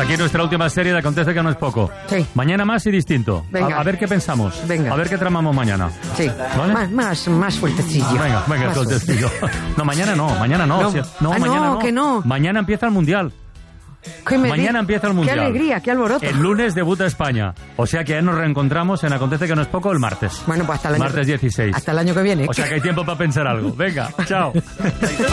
aquí nuestra última serie de Acontece que no es poco. Sí. Mañana más y distinto. Venga. A ver qué pensamos. Venga. A ver qué tramamos mañana. Sí. ¿Vale? Más fuertecillo. Venga, Más sueltecillo. No, mañana no. No. Sí, No, mañana no. que no. Mañana empieza el Mundial. Mañana empieza el Mundial. Qué alegría, qué alboroto. El lunes debuta España. O sea que ya nos reencontramos en Acontece que no es poco el martes. Bueno, pues hasta el año Martes 16. Hasta el año que viene. O sea que hay tiempo para pensar algo. Venga, chao.